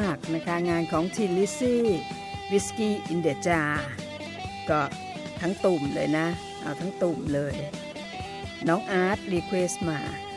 ากนะคะงานของทินลิซี่วิสกี้อินเดจาก็ทั้งตุ่มเลยนะเอาทั้งตุ่มเลยน้องอาร์ตรีเควสมา